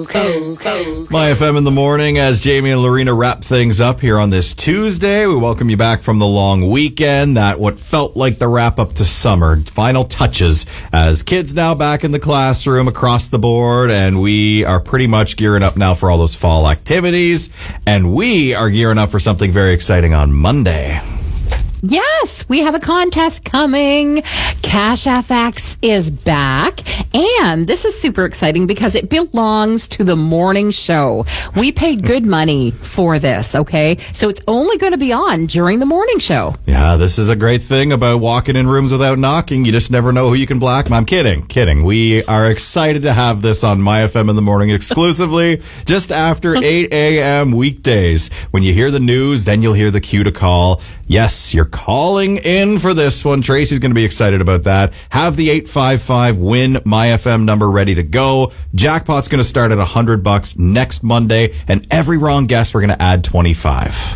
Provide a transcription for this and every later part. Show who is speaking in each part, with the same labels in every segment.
Speaker 1: My FM in the morning as Jamie and Lorena wrap things up here on this Tuesday. We welcome you back from the long weekend, that what felt like the wrap up to summer. Final touches as kids now back in the classroom across the board, and we are pretty much gearing up now for all those fall activities, and we are gearing up for something very exciting on Monday.
Speaker 2: Yes, we have a contest coming. Cash FX is back. And this is super exciting because it belongs to the morning show. We paid good money for this, okay? So it's only going to be on during the morning show.
Speaker 1: Yeah, this is a great thing about walking in rooms without knocking. You just never know who you can blackmail. I'm kidding. We are excited to have this on My FM in the morning exclusively just after 8 a.m. weekdays. When you hear the news, then you'll hear the cue to call. Yes, you're calling in for this one. Tracy's going to be excited about that. Have the 855 win My FM number ready to go. Jackpot's going to start at $100 next Monday, and every wrong guess we're going to add 25.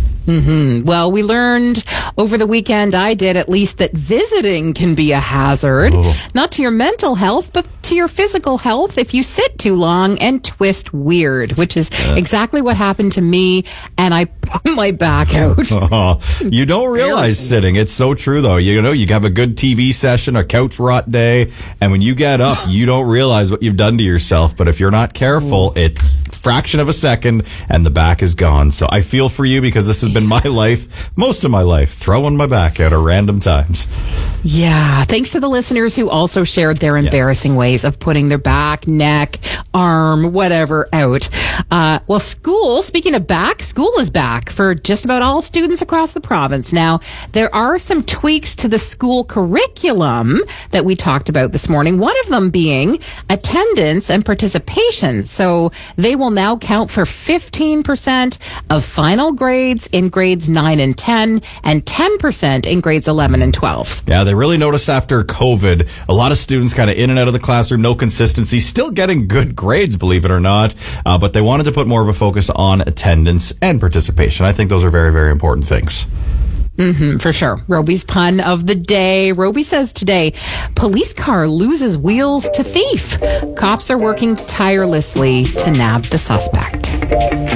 Speaker 2: Well, we learned over the weekend, I did at least, that visiting can be a hazard. Not to your mental health, but to your physical health if you sit too long and twist weird, which is exactly what happened to me, and I put my back out.
Speaker 1: You don't realize sitting. It's so true, though. You know, you have a good TV session, a couch rot day, and when you get up, you don't realize what you've done to yourself. But if you're not careful, it's a fraction of a second, and the back is gone. So I feel for you because this has been my life, most of my life, throwing my back out at random times.
Speaker 2: Yeah, thanks to the listeners who also shared their embarrassing ways of putting their back, neck, arm, whatever out. Well, speaking of back, school is back for just about all students across the province. Now, there are some tweaks to the school curriculum that we talked about this morning, one of them being attendance and participation. So they will now count for 15% of final grades in grades 9 and 10 and 10% in grades 11 and 12.
Speaker 1: Yeah, they really noticed after COVID, a lot of students kind of in and out of the classroom, no consistency, still getting good grades, believe it or not, but they wanted to put more of a focus on attendance and participation. I think those are very, very important things.
Speaker 2: For sure. Roby's pun of the day. Roby says today, police car loses wheels to thief. Cops are working tirelessly to nab the suspect.